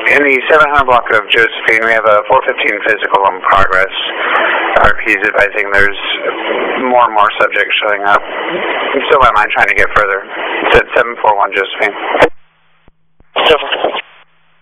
In the 700 block of Josephine, we have a 415 physical in progress. RP's advising there's more and more subjects showing up. Still, I mind trying to get further. It's at 741 Josephine.